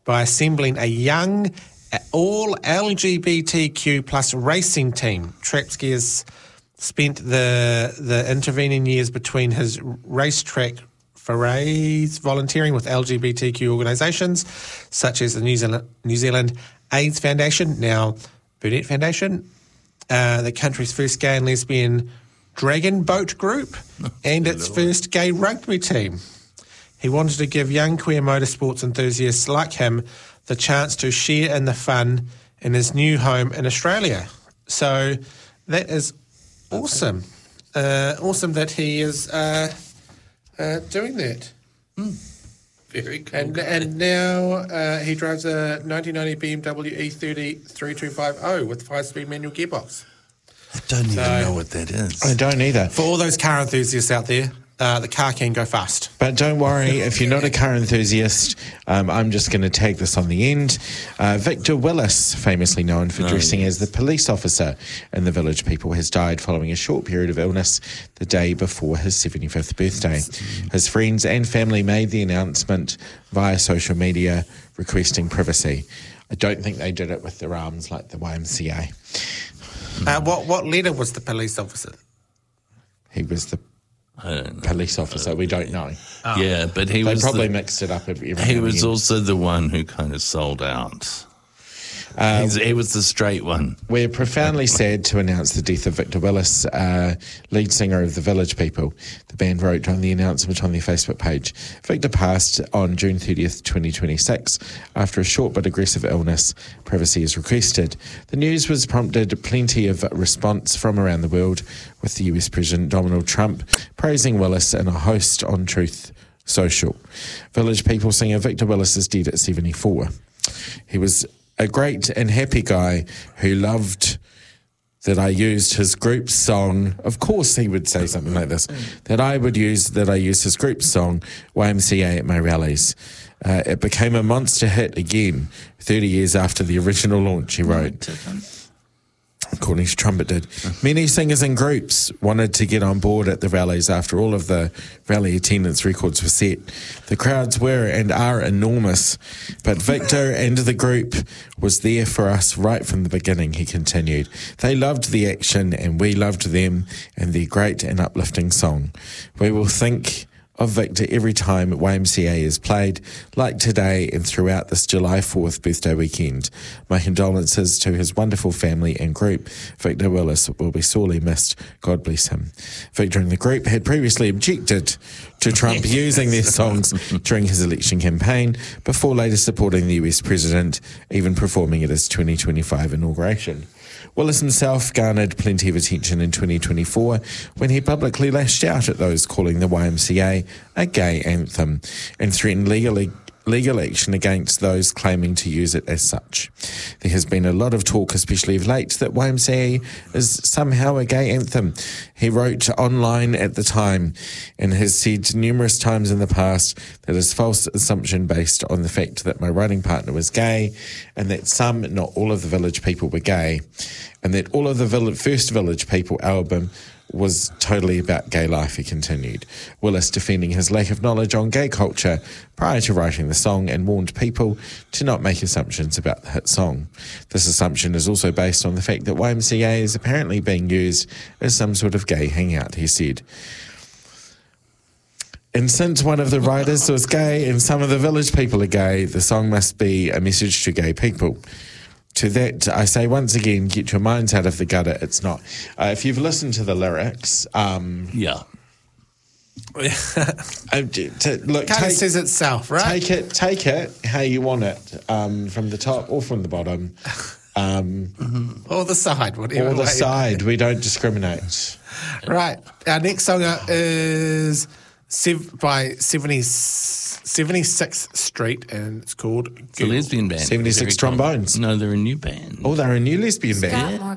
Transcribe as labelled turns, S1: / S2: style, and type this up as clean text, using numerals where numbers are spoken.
S1: by assembling a young, all LGBTQ plus racing team. Trapsky has spent the intervening years between his racetrack forays volunteering with LGBTQ organisations such as the New Zealand AIDS Foundation, now Burnett Foundation, the country's first gay and lesbian Dragon Boat Group, and its first gay rugby team. He wanted to give young queer motorsports enthusiasts like him the chance to share in the fun in his new home in Australia. So that is awesome. Awesome that he is doing that.
S2: Very cool.
S1: And now he drives a 1990 BMW E30 3250 with 5-speed manual gearbox.
S2: I don't even know what that is.
S3: I don't either.
S1: For all those car enthusiasts out there, the car can go fast.
S3: But don't worry, if you're not a car enthusiast, I'm just going to tag this on the end. Victor Willis, famously known for dressing as the police officer in The Village People, has died following a short period of illness the day before his 75th birthday. His friends and family made the announcement via social media requesting privacy. I don't think they did it with their arms like the YMCA.
S1: What letter was the police officer?
S3: He was the
S2: I don't know.
S3: police officer. We don't know.
S2: Yeah, but he
S3: They
S2: was
S3: probably mixed it up every
S2: he
S3: now
S2: was
S3: and again.
S2: also the one who kind of sold out. He was the straight one.
S3: We're profoundly sad to announce the death of Victor Willis, lead singer of The Village People. The band wrote on the announcement on their Facebook page. Victor passed on June 30th, 2026. After a short but aggressive illness, privacy is requested. The news was prompted plenty of response from around the world, with the US President Donald Trump praising Willis and a host on Truth Social. Village People singer Victor Willis is dead at 74. He was a great and happy guy who loved that I used his group song. Of course he would say something like this, that I used his group song, YMCA, at my rallies. It became a monster hit again, 30 years after the original launch, he wrote. According to Trump, it did. Many singers and groups wanted to get on board at the rallies after all of the rally attendance records were set. The crowds were and are enormous, but Victor and the group was there for us right from the beginning, he continued. They loved the action and we loved them and their great and uplifting song. We will think of Victor every time YMCA is played, like today and throughout this July 4th birthday weekend. My condolences to his wonderful family and group. Victor Willis will be sorely missed. God bless him. Victor and the group had previously objected to Trump using their songs during his election campaign, before later supporting the US president, even performing at his 2025 inauguration. Willis himself garnered plenty of attention in 2024 when he publicly lashed out at those calling the YMCA a gay anthem and threatened legal action against those claiming to use it as such. There has been a lot of talk, especially of late, that YMCA is somehow a gay anthem. He wrote online at the time and has said numerous times in the past that his false assumption based on the fact that my writing partner was gay and that some, not all of the Village People were gay, and that all of the first Village People album was totally about gay life, he continued. Willis defending his lack of knowledge on gay culture prior to writing the song and warned people to not make assumptions about the hit song. This assumption is also based on the fact that YMCA is apparently being used as some sort of gay hangout, he said. And since one of the writers was gay and some of the Village People are gay, the song must be a message to gay people. To that, I say once again, get your minds out of the gutter. It's not. If you've listened to the lyrics,
S2: Yeah.
S1: Look, kind of says itself, right?
S3: Take it how you want it, from the top or from the bottom,
S1: Or the side, whatever.
S3: or the
S1: way.
S3: side. We don't discriminate.
S1: Right. Our next song is by 76th Street, and it's called
S2: It's a lesbian band.
S3: 76
S2: Very cool.
S3: trombones.
S2: No, they're a new band.
S3: Oh, they're a new lesbian band.
S4: Scott